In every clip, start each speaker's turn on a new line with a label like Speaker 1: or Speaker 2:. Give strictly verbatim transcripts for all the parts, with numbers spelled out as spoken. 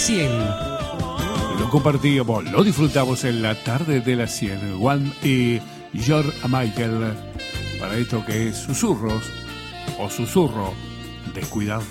Speaker 1: cien.
Speaker 2: Lo compartíamos, lo disfrutamos en la tarde de las cien. Juan y George Michael, para esto que es Susurros o Susurro, descuidado.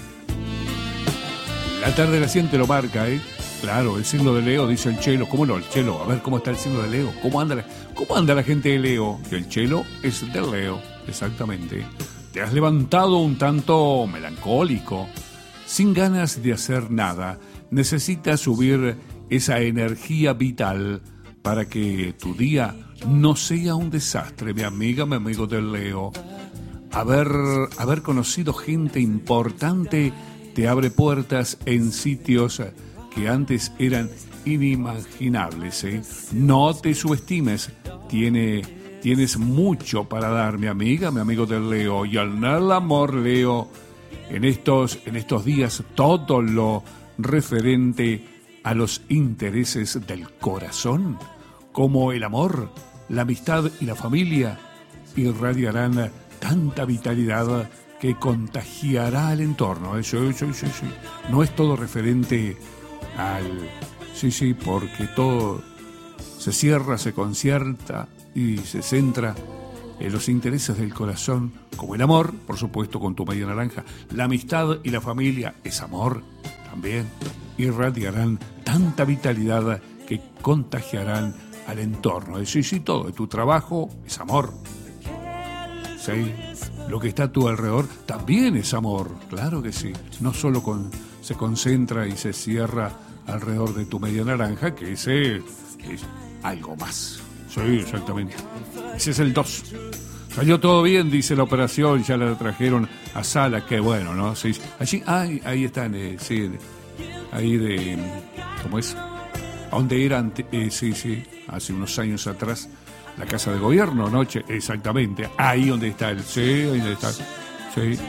Speaker 2: La tarde de las cien te lo marca, ¿eh? Claro, el signo de Leo, dice el Chelo. ¿Cómo no? El Chelo, a ver cómo está el signo de Leo. ¿Cómo anda la, cómo anda la gente de Leo? Y el Chelo es de Leo, exactamente. Te has levantado un tanto melancólico, sin ganas de hacer nada. Necesitas subir esa energía vital para que tu día no sea un desastre, mi amiga, mi amigo del Leo. Haber, haber conocido gente importante te abre puertas en sitios que antes eran inimaginables, ¿eh? No te subestimes, Tiene, tienes mucho para dar, mi amiga, mi amigo del Leo. Y al el amor, Leo, en estos, en estos días, todo lo referente a los intereses del corazón, como el amor, la amistad y la familia, irradiarán tanta vitalidad que contagiará al entorno. ¿eh? Sí, sí, sí, sí. No es todo referente al... Sí, sí, porque todo se cierra, se concierta y se centra en los intereses del corazón, como el amor, por supuesto, con tu media naranja. La amistad y la familia es amor también. Irradiarán tanta vitalidad que contagiarán al entorno. Sí, sí, todo. Tu trabajo es amor. Sí. Lo que está a tu alrededor también es amor. Claro que sí. No solo con, se concentra y se cierra alrededor de tu media naranja, que ese es algo más. Sí, exactamente. Ese es el dos. Salió todo bien, dice la operación, ya la trajeron a sala, qué bueno, ¿no? Sí, allí, ahí, ahí están, eh, sí, ahí de, ¿cómo es? ¿A dónde eran? Eh, sí, sí, hace unos años atrás, la casa de gobierno, ¿no? Che, exactamente, ahí donde está el, sí, ahí donde está, sí.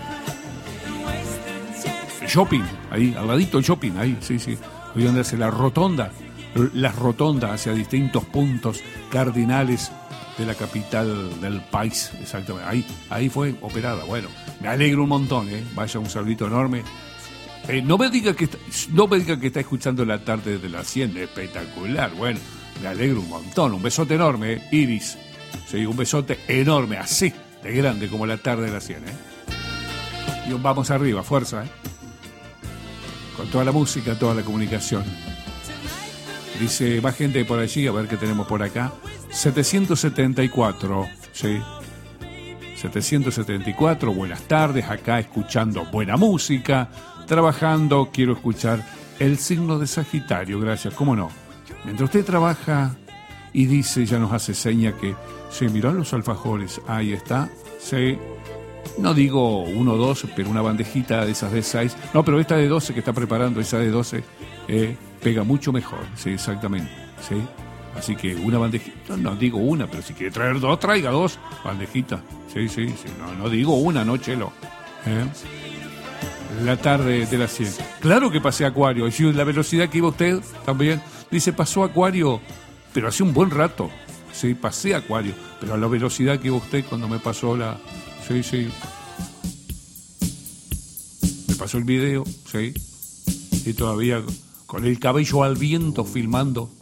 Speaker 2: El shopping, ahí, al ladito el shopping, ahí, sí, sí. Ahí donde hace la rotonda, las rotondas hacia distintos puntos cardinales de la capital del país, exactamente. Ahí, ahí fue operada. Bueno, me alegro un montón, ¿eh? Vaya, un saludito enorme. Eh, no me diga que está, no me diga que está escuchando la tarde de la cien, espectacular. Bueno, me alegro un montón. Un besote enorme, ¿eh? Iris. Sí, un besote enorme, así de grande como la tarde de la cien, ¿eh? Y vamos arriba, fuerza, ¿eh? Con toda la música, toda la comunicación. Dice, más gente por allí, a ver qué tenemos por acá. setecientos setenta y cuatro, sí. setecientos setenta y cuatro, buenas tardes, acá escuchando buena música, trabajando, quiero escuchar el signo de Sagitario, gracias, cómo no. Mientras usted trabaja y dice, ya nos hace seña que, sí, mirá los alfajores, ahí está, sí. No digo uno o dos, pero una bandejita de esas de seis. No, pero esta de doce que está preparando, esa de doce, eh, pega mucho mejor, sí, exactamente, sí. Así que una bandejita, no, no digo una, pero si quiere traer dos, traiga dos bandejitas. Sí, sí, sí, no, no digo una, no, Chelo. ¿Eh? La tarde de las cien. Claro que pasé Acuario, y la velocidad que iba usted también. Dice, pasó Acuario, pero hace un buen rato. Sí, pasé Acuario, pero a la velocidad que iba usted cuando me pasó la... Sí, sí. Me pasó el video, sí. Y todavía con el cabello al viento filmando.